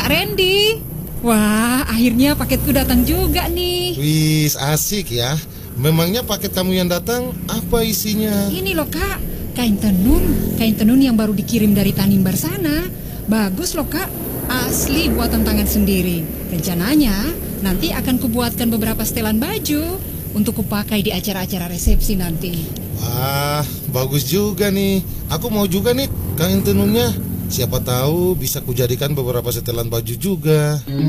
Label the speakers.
Speaker 1: Kak Randy. Wah, akhirnya paketku datang juga nih.
Speaker 2: Wis, asik ya. Memangnya paket kamu yang datang apa isinya?
Speaker 1: Ini loh Kak, kain tenun yang baru dikirim dari Tanimbar sana. Bagus loh Kak, asli buatan tangan sendiri. Rencananya nanti akan kubuatkan beberapa setelan baju untuk kupakai di acara-acara resepsi nanti.
Speaker 2: Wah, bagus juga nih. Aku mau juga nih kain tenunnya. Siapa tahu bisa kujadikan beberapa setelan baju juga.